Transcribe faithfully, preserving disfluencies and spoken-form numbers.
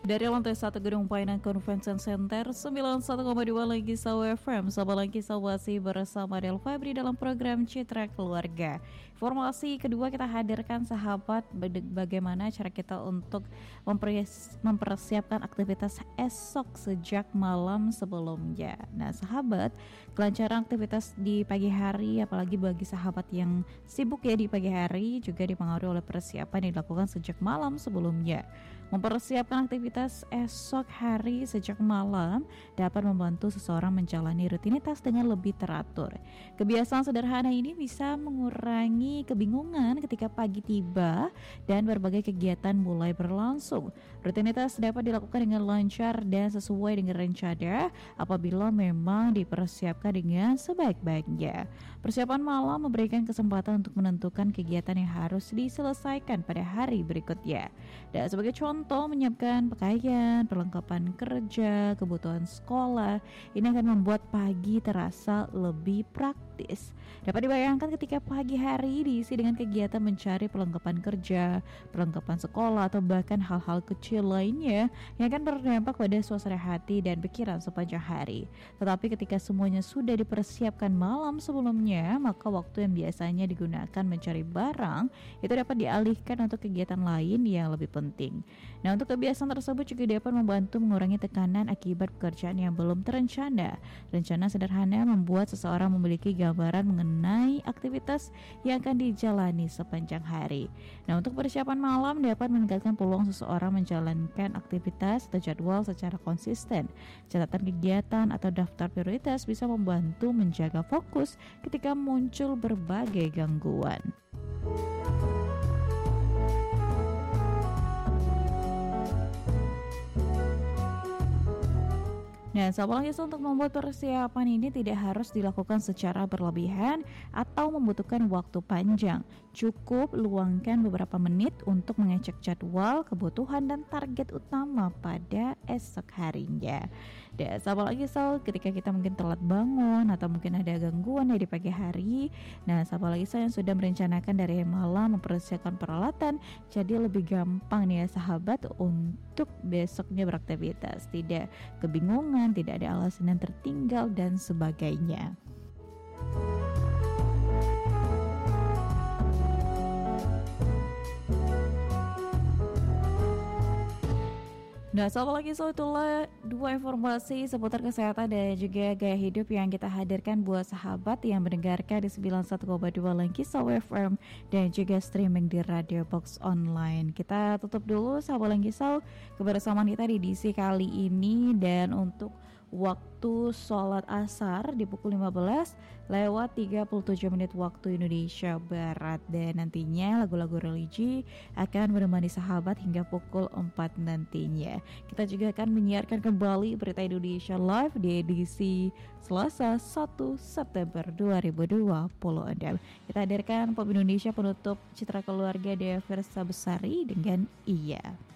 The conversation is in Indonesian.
Dari lantai satu Gedung Painan Convention Center sembilan puluh satu koma dua lagi Sawa F M, Sahabat Lagi Sawasi bersama Del Febri dalam program Citra Keluarga. Informasi kedua kita hadirkan sahabat bagaimana cara kita untuk mempersiapkan aktivitas esok sejak malam sebelumnya. Nah sahabat, kelancaran aktivitas di pagi hari apalagi bagi sahabat yang sibuk ya di pagi hari juga dipengaruhi oleh persiapan yang dilakukan sejak malam sebelumnya. Mempersiapkan aktivitas esok hari sejak malam dapat membantu seseorang menjalani rutinitas dengan lebih teratur. Kebiasaan sederhana ini bisa mengurangi kebingungan ketika pagi tiba dan berbagai kegiatan mulai berlangsung. Rutinitas dapat dilakukan dengan lancar dan sesuai dengan rencana apabila memang dipersiapkan dengan sebaik-baiknya. Persiapan malam memberikan kesempatan untuk menentukan kegiatan yang harus diselesaikan pada hari berikutnya. Dan sebagai contoh, Contoh menyiapkan pakaian, perlengkapan kerja, kebutuhan sekolah. Ini akan membuat pagi terasa lebih praktis. Dapat dibayangkan ketika pagi hari diisi dengan kegiatan mencari perlengkapan kerja, perlengkapan sekolah, atau bahkan hal-hal kecil lainnya yang akan berdampak pada suasana hati dan pikiran sepanjang hari. Tetapi ketika semuanya sudah dipersiapkan malam sebelumnya, maka waktu yang biasanya digunakan mencari barang itu dapat dialihkan untuk kegiatan lain yang lebih penting. Nah, untuk kebiasaan tersebut juga dapat membantu mengurangi tekanan akibat pekerjaan yang belum terencana. Rencana sederhana membuat seseorang memiliki gambaran mengenai aktivitas yang akan dijalani sepanjang hari. Nah, untuk persiapan malam dapat meningkatkan peluang seseorang menjalankan aktivitas atau jadwal secara konsisten. Catatan kegiatan atau daftar prioritas bisa membantu menjaga fokus ketika muncul berbagai gangguan. Nah, sahabat Langkis, untuk membuat persiapan ini tidak harus dilakukan secara berlebihan atau membutuhkan waktu panjang. Cukup luangkan beberapa menit untuk mengecek jadwal, kebutuhan, dan target utama pada esok harinya. Dan sahabat Langkis, ketika kita mungkin telat bangun atau mungkin ada gangguan ya di pagi hari, nah sahabat Langkis yang sudah merencanakan dari malam mempersiapkan peralatan, jadi lebih gampang nih ya sahabat untuk besoknya beraktivitas. Tidak kebingungan, tidak ada alasan yang tertinggal dan sebagainya. Nah, sahabat lagi so itulah dua informasi seputar kesehatan dan juga gaya hidup yang kita hadirkan buat sahabat yang mendengarkan di sembilan puluh satu koma dua Langkisau F M dan juga streaming di Radio Box Online. Kita tutup dulu sahabat Langkisau kebersamaan kita di edisi kali ini, dan untuk waktu sholat asar di pukul lima belas lewat tiga puluh tujuh menit waktu Indonesia Barat, dan nantinya lagu-lagu religi akan menemani sahabat hingga pukul empat nantinya. Kita juga akan menyiarkan kembali berita Indonesia Live di edisi Selasa satu September dua ribu dua puluh enam. Kita hadirkan Pop Indonesia penutup Citra Keluarga Dea Versa Besari dengan Iya.